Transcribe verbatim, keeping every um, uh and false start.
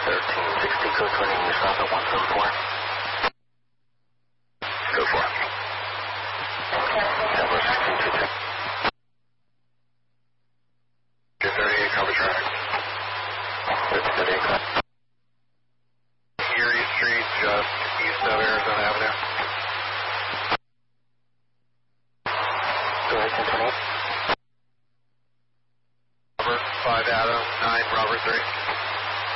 thirteen sixty, code twenty, south at one seven four. Go for it. Traveler sixteen two two. two thirty-eight, cover traffic. thirteen thirty-eight, copy. Erie Street, just east of Arizona Avenue. Go ahead, ten twenty-eight. Robert, five Adam, nine Robert three.